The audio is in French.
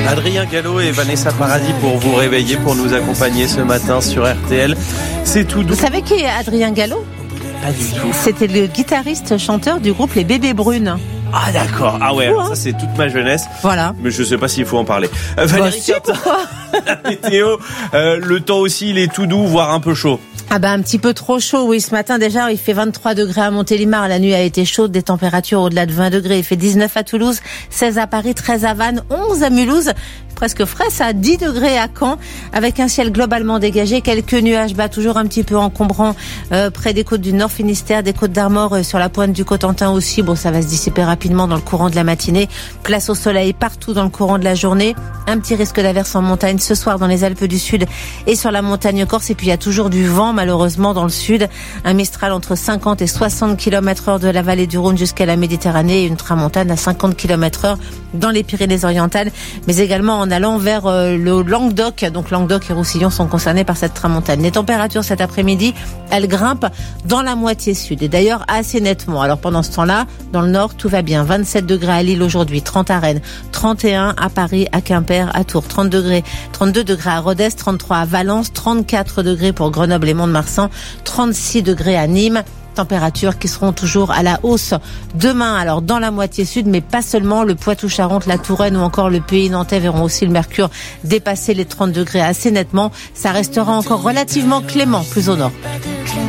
Adrien Gallo et Vanessa Paradis pour vous réveiller, pour nous accompagner ce matin sur RTL. C'est tout doux. Vous savez qui est Adrien Gallo ? Pas du tout. C'était le guitariste chanteur du groupe Les Bébés Brunes. Ah d'accord. Ah ouais, alors ça c'est toute ma jeunesse. Voilà. Mais je sais pas s'il faut en parler. Valérie Cartin, la météo, le temps aussi il est tout doux, voire un peu chaud. Ah un petit peu trop chaud, oui. Ce matin, déjà, il fait 23 degrés à Montélimar. La nuit a été chaude, des températures au-delà de 20 degrés. Il fait 19 à Toulouse, 16 à Paris, 13 à Vannes, 11 à Mulhouse. Presque frais, ça, 10 degrés à Caen, avec un ciel globalement dégagé, quelques nuages bas, toujours un petit peu encombrants près des côtes du Nord Finistère, des côtes d'Armor, sur la pointe du Cotentin aussi. Bon, ça va se dissiper rapidement dans le courant de la matinée. Place au soleil partout dans le courant de la journée. Un petit risque d'averse en montagne ce soir dans les Alpes du Sud et sur la montagne corse. Et puis il y a toujours du vent, malheureusement, dans le sud. Un Mistral entre 50 et 60 km/h de la vallée du Rhône jusqu'à la Méditerranée et une tramontane à 50 km/h dans les Pyrénées-Orientales, mais également en allant vers le Languedoc. Donc Languedoc et Roussillon sont concernés par cette tramontane. Les températures cet après-midi, elles grimpent dans la moitié sud et d'ailleurs assez nettement. Alors pendant ce temps-là, dans le nord, tout va bien. 27 degrés à Lille aujourd'hui, 30 à Rennes, 31 à Paris, à Quimper, à Tours, 32 degrés à Rodez, 33 à Valence, 34 degrés pour Grenoble et Mont-de-Marsan, 36 degrés à Nîmes. Températures qui seront toujours à la hausse demain, alors dans la moitié sud, mais pas seulement. Le Poitou-Charentes, la Touraine ou encore le Pays nantais verront aussi le mercure dépasser les 30 degrés assez nettement. Ça restera encore relativement clément plus au nord.